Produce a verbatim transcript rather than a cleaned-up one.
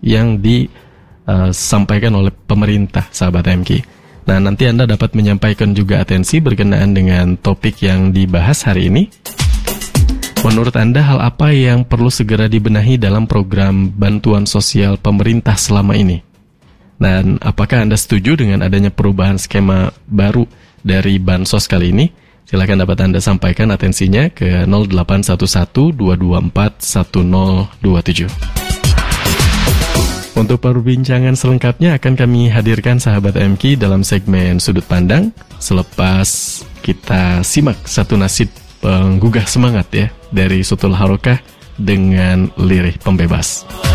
yang disampaikan oleh pemerintah, sahabat M K. Nah, nanti Anda dapat menyampaikan juga atensi berkenaan dengan topik yang dibahas hari ini. Menurut Anda, hal apa yang perlu segera dibenahi dalam program bantuan sosial pemerintah selama ini? Dan apakah Anda setuju dengan adanya perubahan skema baru dari bansos kali ini? Silakan dapat Anda sampaikan atensinya ke nol delapan satu satu dua dua empat satu nol dua tujuh. Untuk perbincangan selengkapnya akan kami hadirkan sahabat M K dalam segmen Sudut Pandang. Selepas kita simak satu nasid penggugah semangat ya dari Sutul Harokah dengan Lirih Pembebas.